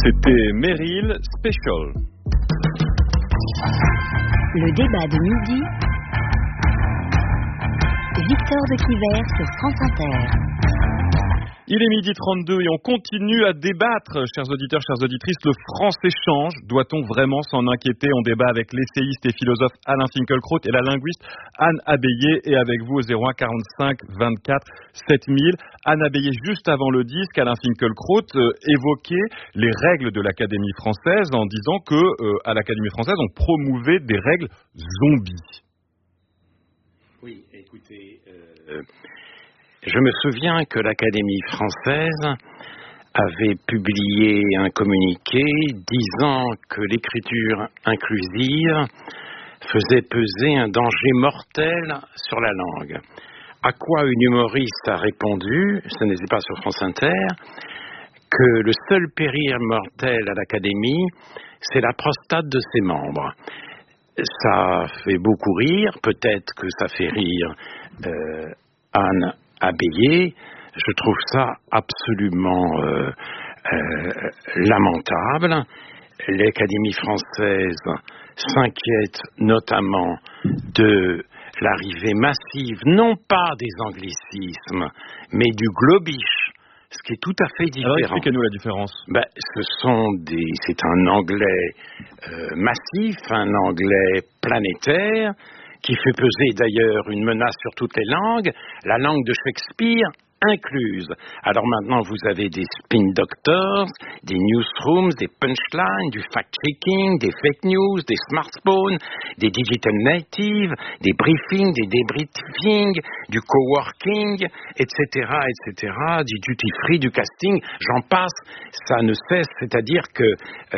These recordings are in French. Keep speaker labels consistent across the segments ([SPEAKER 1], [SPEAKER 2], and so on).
[SPEAKER 1] C'était Meryl Special.
[SPEAKER 2] Le débat de midi. Victor de Quiver sur France Inter.
[SPEAKER 1] Il est 12h32 et on continue à débattre, chers auditeurs, chères auditrices. Le franc s'échange, doit-on vraiment s'en inquiéter? On débat avec l'essayiste et philosophe Alain Finkielkraut et la linguiste Anne Abbaye. Et avec vous au 01 45 24 7000. Anne Abbaye, juste avant le disque, Alain Finkielkraut évoquait les règles de l'Académie française en disant que à l'Académie française, on promouvait des règles zombies.
[SPEAKER 3] Oui, écoutez... Je me souviens que l'Académie française avait publié un communiqué disant que l'écriture inclusive faisait peser un danger mortel sur la langue. À quoi une humoriste a répondu, ce n'était pas sur France Inter, que le seul péril mortel à l'Académie, c'est la prostate de ses membres. Ça fait beaucoup rire, peut-être que ça fait rire Anne Abbaye. Je trouve ça absolument lamentable. L'Académie française s'inquiète notamment de l'arrivée massive, non pas des anglicismes, mais du globish, ce qui est tout à fait différent.
[SPEAKER 1] Alors expliquez-nous la différence.
[SPEAKER 3] C'est un anglais massif, un anglais planétaire, qui fait peser d'ailleurs une menace sur toutes les langues, la langue de Shakespeare incluse. Alors maintenant, vous avez des spin doctors, des newsrooms, des punchlines, du fact-checking, des fake news, des smartphones, des digital natives, des briefings, des debriefings, du coworking, etc., etc., du duty-free, du casting, j'en passe, ça ne cesse, c'est-à-dire que...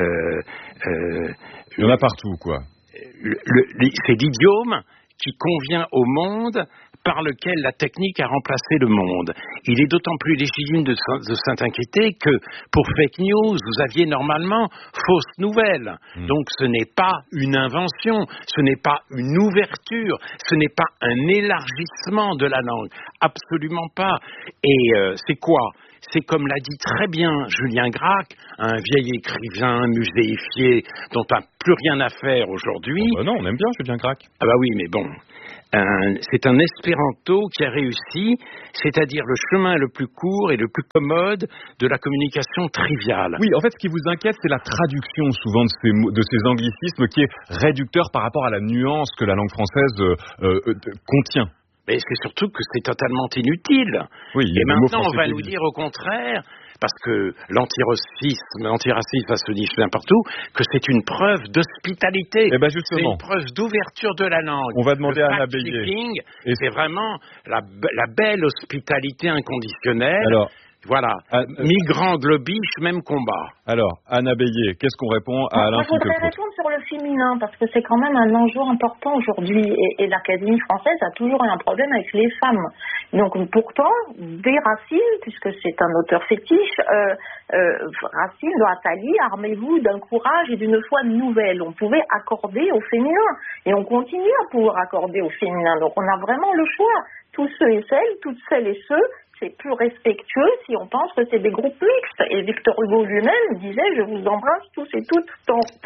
[SPEAKER 1] il y en a partout, quoi.
[SPEAKER 3] C'est l'idiome qui convient au monde par lequel la technique a remplacé le monde. Il est d'autant plus légitime de s'inquiéter que pour fake news, vous aviez normalement fausses nouvelles. Donc ce n'est pas une invention, ce n'est pas une ouverture, ce n'est pas un élargissement de la langue. Absolument pas. Et c'est quoi ? C'est comme l'a dit très bien Julien Gracq, un vieil écrivain muséifié dont on n'a plus rien à faire aujourd'hui.
[SPEAKER 1] Oh bah non, on aime bien Julien Gracq.
[SPEAKER 3] Ah bah oui, mais bon. C'est un espéranto qui a réussi, c'est-à-dire le chemin le plus court et le plus commode de la communication triviale.
[SPEAKER 1] Oui, en fait, ce qui vous inquiète, c'est la traduction souvent de ces anglicismes qui est réducteur par rapport à la nuance que la langue française contient.
[SPEAKER 3] Mais c'est surtout que c'est totalement inutile.
[SPEAKER 1] Oui,
[SPEAKER 3] et maintenant, on va nous dire au contraire, parce que l'antiracisme va se diffuser n'importe où, que c'est une preuve d'hospitalité.
[SPEAKER 1] Eh ben justement.
[SPEAKER 3] C'est une preuve d'ouverture de la langue.
[SPEAKER 1] On va demander à Anne Abbaye.
[SPEAKER 3] C'est vraiment la belle hospitalité inconditionnelle.
[SPEAKER 1] Alors,
[SPEAKER 3] voilà, migrant, globish, même combat.
[SPEAKER 1] Alors, Anne Abbaye, qu'est-ce qu'on répond à Alain Finkielkraut?
[SPEAKER 4] Je voudrais répondre sur le féminin, parce que c'est quand même un enjeu important aujourd'hui, et l'Académie française a toujours eu un problème avec les femmes. Donc pourtant, dès Racine, puisque c'est un auteur fétiche, Racine, dans Attali, armez-vous d'un courage et d'une foi nouvelle. On pouvait accorder au féminin, et on continue à pouvoir accorder au féminin. Donc on a vraiment le choix. Tous ceux et celles, toutes celles et ceux, c'est plus respectueux si on pense que c'est des groupes mixtes. Et Victor Hugo lui-même disait « Je vous embrasse tous et toutes tendrement ».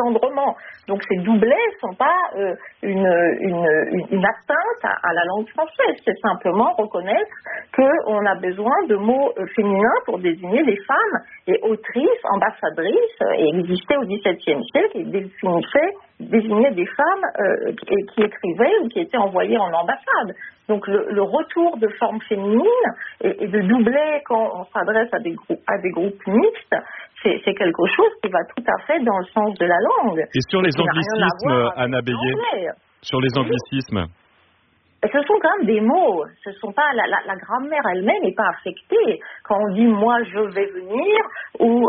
[SPEAKER 4] Donc ces doublets ne sont pas une atteinte à la langue française. C'est simplement reconnaître qu'on a besoin de mots féminins pour désigner les femmes. Et autrices, ambassadrices, existaient au XVIIe siècle et désignaient des femmes qui écrivaient ou qui étaient envoyées en ambassade. Donc le retour de formes féminines et de doublets quand on s'adresse à des groupes mixtes, c'est quelque chose qui va tout à fait dans le sens de la langue.
[SPEAKER 1] Et sur les anglicismes, Anne Abbaye, sur les anglicismes,
[SPEAKER 4] ce sont quand même des mots. Ce sont pas la grammaire elle-même n'est pas affectée. Quand on dit moi je vais venir ou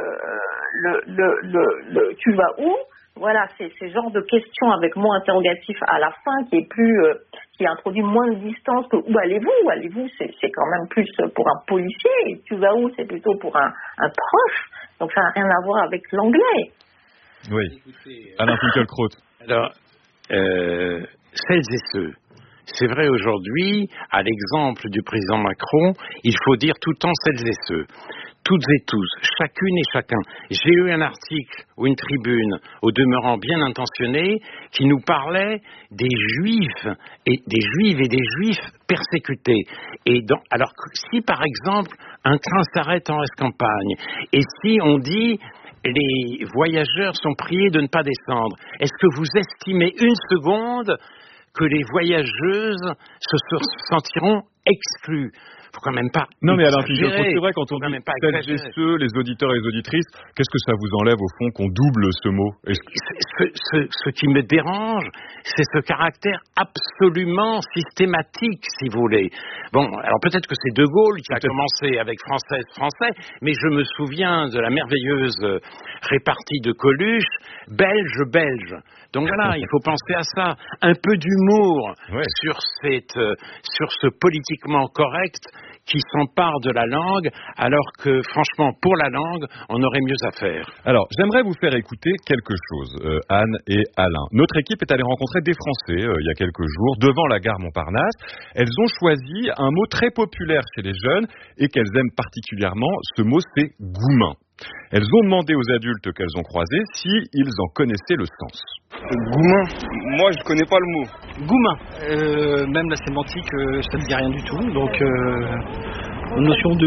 [SPEAKER 4] tu vas où? Voilà, c'est ce genre de questions avec mot interrogatif à la fin qui introduit moins de distance que où allez-vous? Où allez-vous, c'est quand même plus pour un policier, et tu vas où, c'est plutôt pour un prof. Donc ça n'a rien à voir avec l'anglais.
[SPEAKER 1] Oui. Alain Finkielkraut.
[SPEAKER 3] Alors, celles et ceux. C'est vrai aujourd'hui, à l'exemple du président Macron, il faut dire tout le temps celles et ceux. toutes et tous, chacune et chacun. J'ai eu un article ou une tribune, au demeurant bien intentionné, qui nous parlait des juifs et des juifs persécutés. Alors que si par exemple un train s'arrête en campagne, et si on dit les voyageurs sont priés de ne pas descendre, est-ce que vous estimez une seconde que les voyageuses se sentiront exclues? Faut quand même pas.
[SPEAKER 1] Non, mais Alain Finkielkraut, c'est vrai, quand on dit celles et ceux, les auditeurs et les auditrices, qu'est-ce que ça vous enlève au fond qu'on double ce mot?
[SPEAKER 3] Ce qui me dérange, c'est ce caractère absolument systématique, si vous voulez. Bon, alors peut-être que c'est De Gaulle qui a commencé avec français, mais je me souviens de la merveilleuse répartie de Coluche, belge. Donc voilà, il faut penser à ça. Un peu d'humour sur ce politiquement correct qui s'empare de la langue, alors que, franchement, pour la langue, on aurait mieux à faire.
[SPEAKER 1] Alors, j'aimerais vous faire écouter quelque chose, Anne et Alain. Notre équipe est allée rencontrer des Français il y a quelques jours, devant la gare Montparnasse. Elles ont choisi un mot très populaire chez les jeunes et qu'elles aiment particulièrement. Ce mot, c'est goumin. Elles ont demandé aux adultes qu'elles ont croisés s'ils en connaissaient le sens.
[SPEAKER 5] Goumin, moi je connais pas le mot.
[SPEAKER 6] Goumin, même la sémantique, ça ne dit rien du tout. Donc, notion de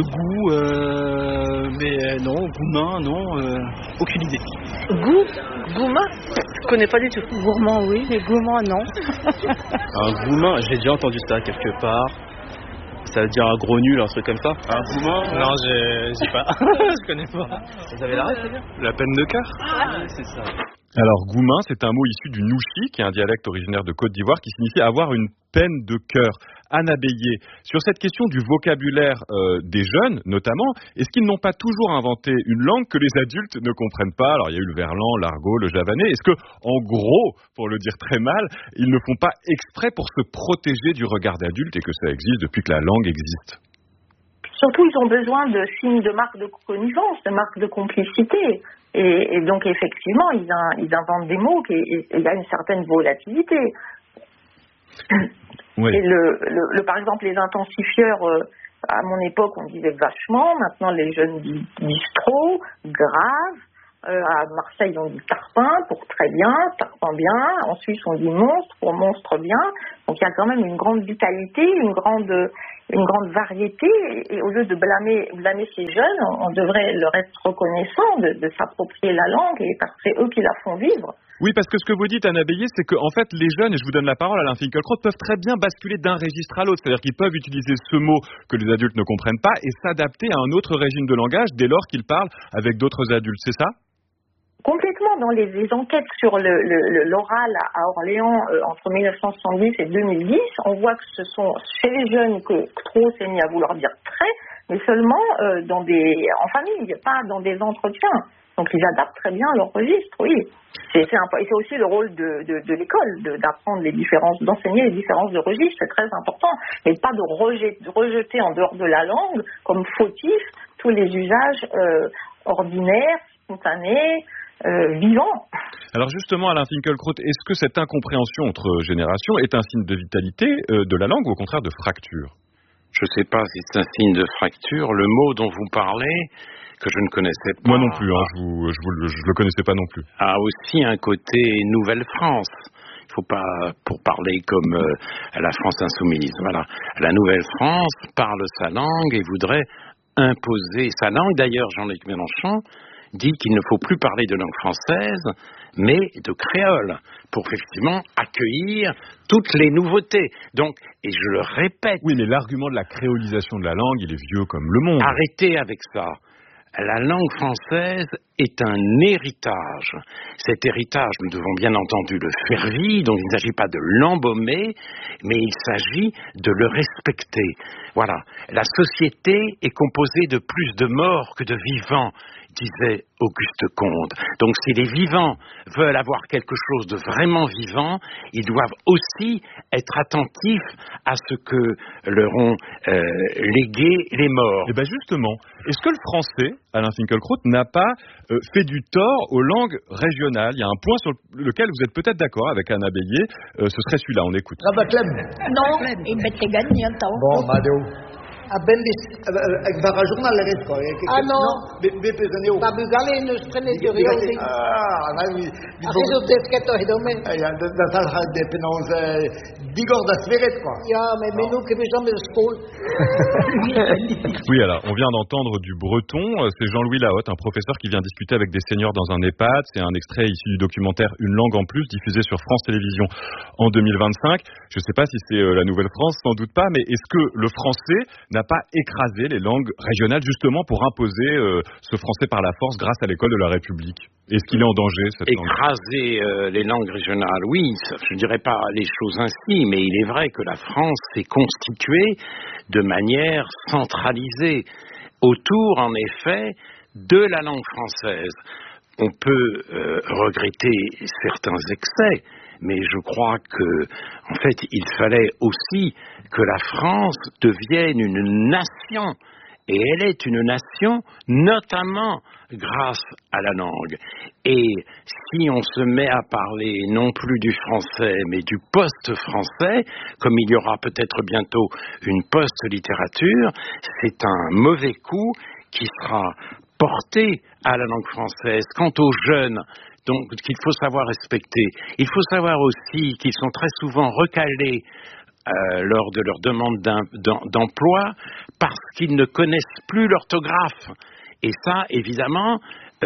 [SPEAKER 6] goût, mais non, goumin, non, aucune idée.
[SPEAKER 7] Goumin, je connais pas du tout.
[SPEAKER 8] Gourmand, oui, mais gourmand, non.
[SPEAKER 9] Un goumin, j'ai déjà entendu ça quelque part. Ça veut dire un gros nul, un truc comme ça.
[SPEAKER 5] Un goumin?
[SPEAKER 9] Non, j'ai pas. Je connais pas.
[SPEAKER 6] Vous avez la ref, c'est bien?
[SPEAKER 5] La peine de cœur?
[SPEAKER 9] C'est ça.
[SPEAKER 1] Alors, goumin, c'est un mot issu du nouchi, qui est un dialecte originaire de Côte d'Ivoire, qui signifie avoir une peine de cœur. Anne Abéillé, sur cette question du vocabulaire des jeunes, notamment, est-ce qu'ils n'ont pas toujours inventé une langue que les adultes ne comprennent pas? Alors, il y a eu le verlan, l'argot, le javanais. Est-ce que, en gros, pour le dire très mal, ils ne font pas exprès pour se protéger du regard d'adultes et que ça existe depuis que la langue existe?
[SPEAKER 4] Surtout, ils ont besoin de signes de marque de connivence, de marque de complicité. Et donc, effectivement, ils inventent des mots et il y a une certaine volatilité.
[SPEAKER 1] Oui.
[SPEAKER 4] Et par exemple, les intensifieurs, à mon époque, on disait vachement. Maintenant, les jeunes disent trop, grave. À Marseille, on dit tarpin pour très bien, tarpin bien. En Suisse, on dit monstre pour monstre bien. Donc, il y a quand même une grande vitalité, une grande variété. Et au lieu de blâmer ces jeunes, on devrait leur être reconnaissant de s'approprier la langue et parce que c'est eux qui la font vivre.
[SPEAKER 1] Oui, parce que ce que vous dites, Anne Abéillé, c'est qu'en fait, les jeunes, et je vous donne la parole, Alain Finkielkraut, peuvent très bien basculer d'un registre à l'autre. C'est-à-dire qu'ils peuvent utiliser ce mot que les adultes ne comprennent pas et s'adapter à un autre régime de langage dès lors qu'ils parlent avec d'autres adultes. C'est ça?
[SPEAKER 4] Complètement. Dans les enquêtes sur l'oral à Orléans entre 1970 et 2010, on voit que ce sont chez les jeunes que trop s'est mis à vouloir dire très, mais seulement en famille, pas dans des entretiens. Donc ils adaptent très bien leur registre, oui. Et c'est aussi le rôle de l'école, d'apprendre d'enseigner les différences de registre, c'est très important. Mais pas de rejeter en dehors de la langue comme fautif tous les usages ordinaires, spontanés, vivants.
[SPEAKER 1] Alors justement, Alain Finkielkraut, est-ce que cette incompréhension entre générations est un signe de vitalité de la langue ou au contraire de fracture?
[SPEAKER 3] Je ne sais pas si c'est un signe de fracture. Le mot dont vous parlez, que je ne connaissais pas...
[SPEAKER 1] Moi non plus, je le connaissais pas non plus.
[SPEAKER 3] A aussi un côté Nouvelle-France. Il ne faut pas, pour parler comme la France insoumise. Voilà. La Nouvelle-France parle sa langue et voudrait imposer sa langue. D'ailleurs, Jean-Luc Mélenchon dit qu'il ne faut plus parler de langue française, mais de créole, pour effectivement accueillir toutes les nouveautés. Donc, et je le répète...
[SPEAKER 1] Oui, mais l'argument de la créolisation de la langue, il est vieux comme le monde.
[SPEAKER 3] Arrêtez avec ça. La langue française est un héritage. Cet héritage, nous devons bien entendu le faire vivre, donc il ne s'agit pas de l'embaumer, mais il s'agit de le respecter. Voilà. La société est composée de plus de morts que de vivants, disait Auguste Comte. Donc si les vivants veulent avoir quelque chose de vraiment vivant, ils doivent aussi être attentifs à ce que leur ont légué les morts.
[SPEAKER 1] Et bien justement, est-ce que le français, Alain Finkielkraut, n'a pas fait du tort aux langues régionales? Il y a un point sur lequel vous êtes peut-être d'accord avec Anne Abéillé, ce serait celui-là, on écoute.
[SPEAKER 8] Non, il m'était gagné un temps.
[SPEAKER 10] Bon, Mado, כבר הז'ורנליסט,
[SPEAKER 7] לא.
[SPEAKER 10] בפזניו.
[SPEAKER 7] בבוגלי נוסטרנטוריו. אחרי זאת דסקטו הדומה.
[SPEAKER 10] Das hat der Penose digor das Weret quoi.
[SPEAKER 7] Ja, mais nous que nous sommes school.
[SPEAKER 1] Oui, alors, on vient d'entendre du breton. C'est Jean-Louis Lahotte, un professeur qui vient discuter avec des seniors dans un EHPAD. C'est un extrait issu du documentaire Une langue en plus, diffusé sur France Télévisions en 2025. Je ne sais pas si c'est la Nouvelle-France, sans doute pas, mais est-ce que le français n'a pas écrasé les langues régionales justement pour imposer ce français par la force grâce à l'école de la République? Est-ce qu'il est en danger, cette langue?
[SPEAKER 3] Écraser les langues régionales, oui, je ne dirais pas les choses ainsi, mais il est vrai que la France s'est constituée de manière centralisée autour, en effet, de la langue française. On peut regretter certains excès, mais je crois que, en fait, il fallait aussi que la France devienne une nation. Et elle est une nation, notamment grâce à la langue. Et si on se met à parler non plus du français, mais du post-français, comme il y aura peut-être bientôt une post-littérature, c'est un mauvais coup qui sera porté à la langue française. Quant aux jeunes, donc qu'il faut savoir respecter, il faut savoir aussi qu'ils sont très souvent recalés lors de leur demande d'emploi parce qu'ils ne connaissent plus l'orthographe. Et ça, évidemment,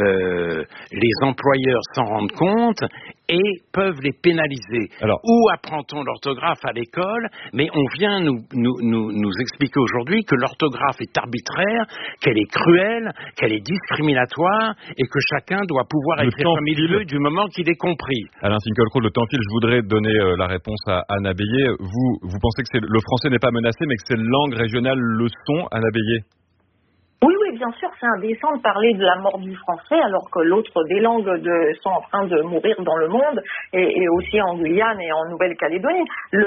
[SPEAKER 3] les employeurs s'en rendent compte et peuvent les pénaliser.
[SPEAKER 1] Alors,
[SPEAKER 3] où apprend-on l'orthographe à l'école? Mais on vient nous expliquer aujourd'hui que l'orthographe est arbitraire, qu'elle est cruelle, qu'elle est discriminatoire et que chacun doit pouvoir écrire comme il veut du moment qu'il est compris.
[SPEAKER 1] Alain Finkielkraut, le temps file, je voudrais donner la réponse à Anna Bélier. Vous pensez que le français n'est pas menacé, mais que ces langues régionales le sont, Anna Bélier?
[SPEAKER 4] Oui, bien sûr, c'est indécent de parler de la mort du français alors que l'autre des langues sont en train de mourir dans le monde et aussi en Guyane et en Nouvelle-Calédonie.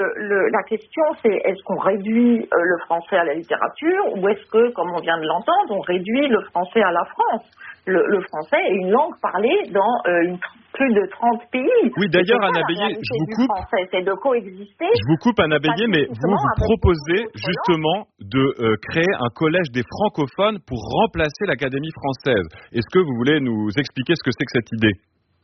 [SPEAKER 4] La question, c'est est-ce qu'on réduit le français à la littérature ou est-ce que, comme on vient de l'entendre, on réduit le français à la France? Le français est une langue parlée dans plus de 30 pays.
[SPEAKER 1] Oui, d'ailleurs, Anna Bélier, je vous coupe.
[SPEAKER 4] C'est de coexister.
[SPEAKER 1] Je vous coupe, Anna Bélier, mais vous proposez justement de créer un collège des francophones pour remplacer l'Académie française. Est-ce que vous voulez nous expliquer ce que c'est que cette idée?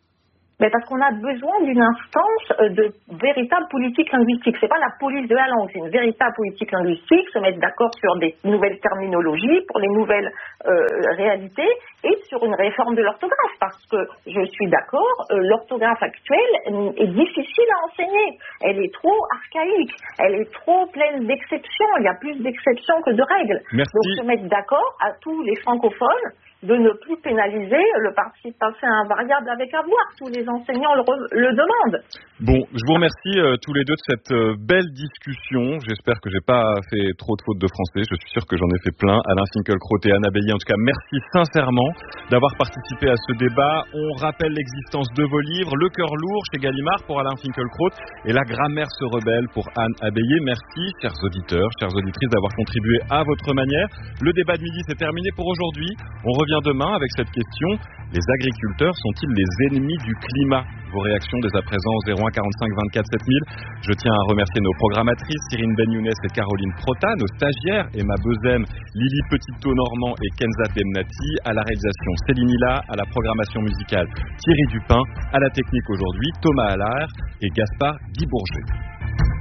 [SPEAKER 4] Mais parce qu'on a besoin d'une instance de véritable politique linguistique. C'est pas la police de la langue, c'est une véritable politique linguistique, se mettre d'accord sur des nouvelles terminologies pour les nouvelles réalités et sur une réforme de l'orthographe. Parce que je suis d'accord, l'orthographe actuelle est difficile à enseigner. Elle est trop archaïque, elle est trop pleine d'exceptions. Il y a plus d'exceptions que de règles.
[SPEAKER 1] Merci.
[SPEAKER 4] Donc se mettre d'accord à tous les francophones de ne plus pénaliser le participe passé invariable avec avoir. Tous les enseignants le demandent.
[SPEAKER 1] Bon, je vous remercie tous les deux de cette belle discussion. J'espère que j'ai pas fait trop de fautes de français. Je suis sûr que j'en ai fait plein. Alain Finkielkraut et Anna Bélier, en tout cas, merci sincèrement d'avoir participé à ce débat. On rappelle l'existence de vos livres, Le cœur lourd chez Gallimard pour Alain Finkielkraut et La grammaire se rebelle pour Anne Abéillé. Merci, chers auditeurs, chères auditrices, d'avoir contribué à votre manière. Le débat de midi, c'est terminé pour aujourd'hui. On revient demain avec cette question: les agriculteurs sont-ils les ennemis du climat? Vos réactions dès à présent au 01 45 24 7000. Je tiens à remercier nos programmatrices Cyrine Ben-Younes et Caroline Prota, nos stagiaires Emma Bezem, Lily Petito-Normand et Kenza Demnati, à la réalisation Céline Hilla, à la programmation musicale Thierry Dupin, à la technique aujourd'hui Thomas Allaire et Gaspard Guy Bourget.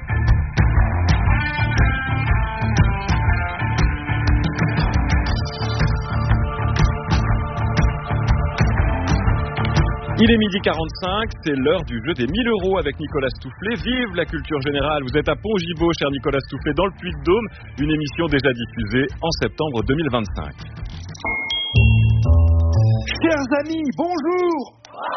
[SPEAKER 1] Il est midi 45, c'est l'heure du jeu des 1000 € avec Nicolas Stoufflet. Vive la culture générale. Vous êtes à Pont-Gibaud, cher Nicolas Stoufflet, dans le Puy-de-Dôme. Une émission déjà diffusée en septembre 2025.
[SPEAKER 11] Chers amis, bonjour.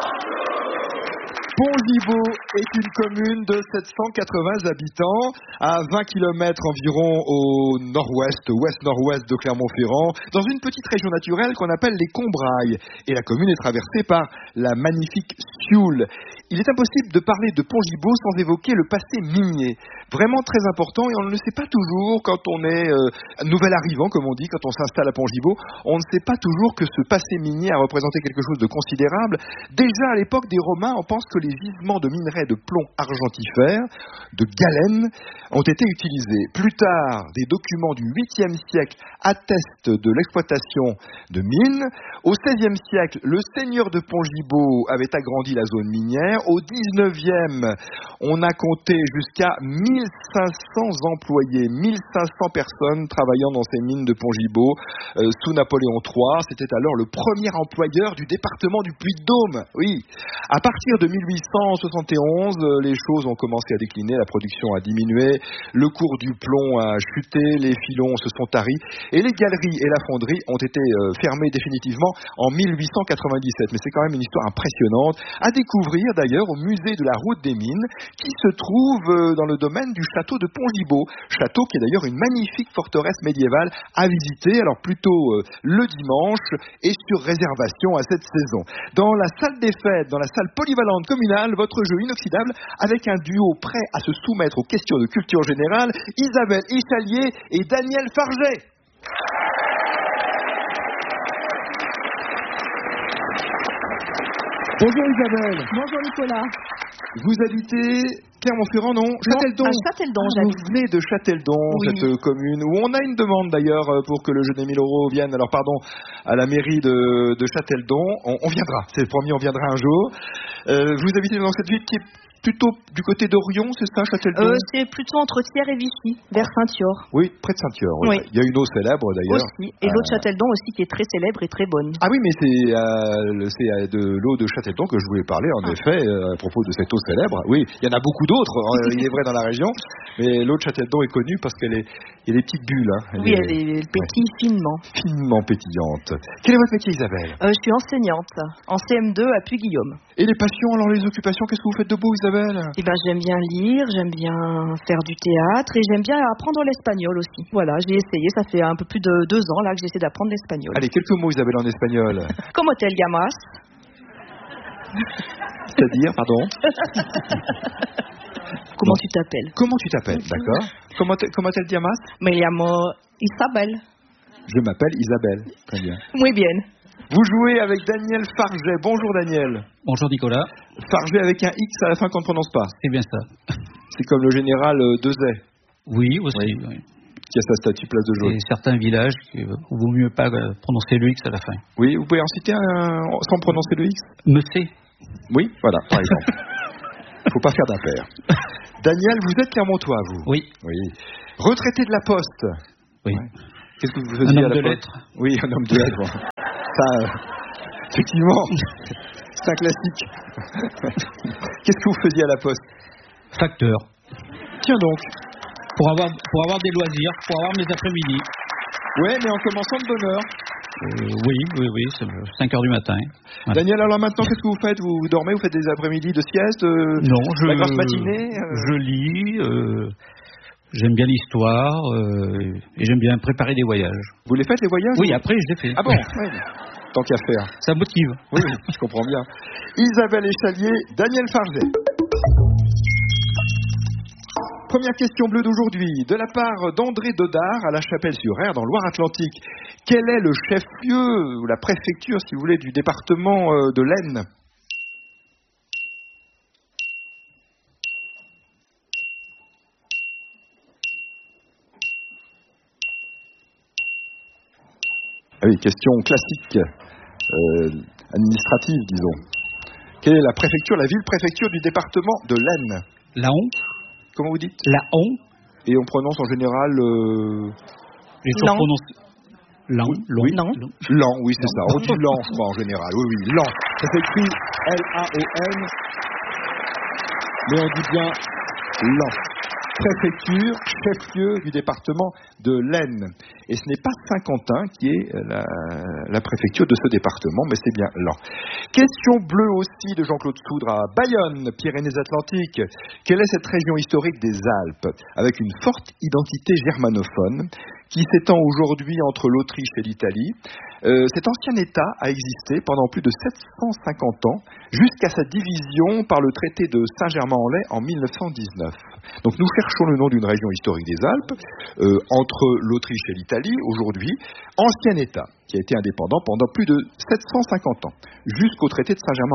[SPEAKER 11] Pont-Gibaud est une commune de 780 habitants, à 20 km environ au ouest-nord-ouest de Clermont-Ferrand, dans une petite région naturelle qu'on appelle les Combrailles. Et la commune est traversée par la magnifique Sioule. il est impossible de parler de Pont-Gibaud sans évoquer le passé minier. Vraiment très important, et on ne le sait pas toujours quand on est nouvel arrivant, comme on dit, quand on s'installe à Pont-Gibaud. On ne sait pas toujours que ce passé minier a représenté quelque chose de considérable. Déjà à l'époque des Romains, on pense que les gisements de minerais de plomb argentifère, de galène, ont été utilisés. Plus tard, des documents du 8e siècle attestent de l'exploitation de mines. Au 16e siècle, le seigneur de Pont-Gibaud avait agrandi la zone minière. Au 19e, on a compté jusqu'à 1500 employés, 1500 personnes travaillant dans ces mines de Pont-Gibaud sous Napoléon III. C'était alors le premier employeur du département du Puy-de-Dôme. Oui. À partir de 1871, les choses ont commencé à décliner, la production a diminué, le cours du plomb a chuté, les filons se sont taris et les galeries et la fonderie ont été fermées définitivement en 1897. Mais c'est quand même une histoire impressionnante à découvrir d'ailleurs au musée de la route des mines qui se trouve dans le domaine du château de Pont-Gibaud. Château qui est d'ailleurs une magnifique forteresse médiévale à visiter, alors plutôt le dimanche et sur réservation à cette saison. Dans la salle des fêtes, dans la salle polyvalente communale, votre jeu inoxydable avec un duo prêt à se soumettre aux questions de culture générale, Isabelle Échalier et Daniel Farget. Bonjour Isabelle.
[SPEAKER 8] Bonjour Nicolas.
[SPEAKER 11] Vous habitez Clermont-Ferrand, non? Châteldon.
[SPEAKER 8] À Châteldon,
[SPEAKER 11] Vous venez de Châteldon,
[SPEAKER 8] oui.
[SPEAKER 11] cette commune, où on a une demande d'ailleurs pour que le jeu des 1000 € vienne, alors pardon, à la mairie de Châteldon. On viendra, c'est promis, on viendra un jour. Vous habitez dans cette ville qui est plutôt du côté d'Orion, c'est ça, Châteldon?
[SPEAKER 8] C'est plutôt entre Thiers et Vichy, vers Saint-Thior.
[SPEAKER 11] Oui, près de Saint-Thior. Oui. Il y a une eau célèbre d'ailleurs.
[SPEAKER 8] Aussi, et l'eau de Châteldon aussi qui est très célèbre et très bonne.
[SPEAKER 11] Ah oui, mais c'est de l'eau de Châteldon que je voulais parler, en effet, à propos de cette eau célèbre. Oui, il y en a beaucoup d'autres, il est vrai, dans la région, mais l'eau de Châteldon est connue parce qu'elle est, il y a des petites bulles. Hein.
[SPEAKER 8] Elle pétille finement.
[SPEAKER 11] Finement pétillante. Quel est votre métier, Isabelle?
[SPEAKER 8] Je suis enseignante, en CM2 à Puy-Guillaume.
[SPEAKER 11] Et les passions, alors les occupations, qu'est-ce que vous faites de beau, Isabelle?
[SPEAKER 8] Eh ben, j'aime bien lire, j'aime bien faire du théâtre et j'aime bien apprendre l'espagnol aussi. Voilà, j'ai essayé, ça fait un peu plus de 2 ans là que j'essaie d'apprendre l'espagnol.
[SPEAKER 11] Allez, quelques mots, Isabelle, en espagnol.
[SPEAKER 8] Comment te llamas?
[SPEAKER 11] C'est-à-dire, pardon?
[SPEAKER 8] Comment tu t'appelles?
[SPEAKER 11] Comment tu t'appelles, d'accord. Comment te llamas?
[SPEAKER 8] Me llamo Isabelle.
[SPEAKER 11] Je m'appelle Isabelle. Très bien.
[SPEAKER 8] Muy bien.
[SPEAKER 11] Vous jouez avec Daniel Farget. Bonjour Daniel.
[SPEAKER 12] Bonjour Nicolas.
[SPEAKER 11] Farget avec un X à la fin qu'on ne prononce pas.
[SPEAKER 12] C'est bien ça.
[SPEAKER 11] C'est comme le général Dezay.
[SPEAKER 12] Oui, aussi. Oui.
[SPEAKER 11] Qui a sa statue place de Jaune.
[SPEAKER 12] Et certains villages où il vaut mieux pas prononcer le X à la fin.
[SPEAKER 11] Oui, vous pouvez en citer un sans prononcer le X?
[SPEAKER 12] Messé.
[SPEAKER 11] Oui, voilà, par exemple. Faut pas faire d'impair. Daniel, vous êtes Clermontois, vous?
[SPEAKER 12] Oui.
[SPEAKER 11] Oui. Retraité de la Poste?
[SPEAKER 12] Oui.
[SPEAKER 11] Ouais. Qu'est-ce que vous faisiez à la Poste? Un homme de lettres. Oui, un homme de lettres. Ça, effectivement, c'est un classique. Qu'est-ce que vous faisiez à la Poste?
[SPEAKER 12] Facteur.
[SPEAKER 11] Tiens donc.
[SPEAKER 12] Pour avoir des loisirs, pour avoir mes après-midi.
[SPEAKER 11] Ouais, mais en commençant de bonne heure.
[SPEAKER 12] Oui, c'est 5h du matin.
[SPEAKER 11] Ouais. Daniel, alors maintenant, qu'est-ce que vous faites? Vous dormez, vous faites des après-midi de sieste?
[SPEAKER 12] Non,
[SPEAKER 11] la grasse matinée
[SPEAKER 12] je lis, j'aime bien l'histoire, et j'aime bien préparer des voyages.
[SPEAKER 11] Vous les faites, les voyages?
[SPEAKER 12] Oui, après, je les fais.
[SPEAKER 11] Ah bon? Oui. Tant qu'à faire.
[SPEAKER 12] Ça motive.
[SPEAKER 11] Oui, je comprends bien. Isabelle Échalier, Daniel Farget. Première question bleue d'aujourd'hui, de la part d'André Dodard à La Chapelle-sur-Ère, dans Loire-Atlantique. Quel est le chef-lieu, ou la préfecture, si vous voulez, du département de l'Aisne? Ah oui, question classique, administrative, disons. Quelle est la préfecture, la ville-préfecture du département de l'Aisne?
[SPEAKER 12] Laon.
[SPEAKER 11] Comment vous dites?
[SPEAKER 12] Laon.
[SPEAKER 11] Et on prononce en général...
[SPEAKER 12] Les gens prononcent... Lan.
[SPEAKER 11] Oui, Lan, oui, c'est ça. On dit Lan, je crois, en général. Oui, Lan. Ça s'écrit L-A-O-N. Mais on dit bien Lan. Préfecture, chef-lieu du département de l'Aisne. Et ce n'est pas Saint-Quentin qui est la préfecture de ce département, mais c'est bien Lan. Question bleue aussi de Jean-Claude Soudre à Bayonne, Pyrénées-Atlantiques. Quelle est cette région historique des Alpes, avec une forte identité germanophone, qui s'étend aujourd'hui entre l'Autriche et l'Italie. Cet ancien État a existé pendant plus de 750 ans, jusqu'à sa division par le traité de Saint-Germain-en-Laye en 1919. Donc nous cherchons le nom d'une région historique des Alpes, entre l'Autriche et l'Italie, aujourd'hui, ancien État, qui a été indépendant pendant plus de 750 ans, jusqu'au traité de Saint-Germain.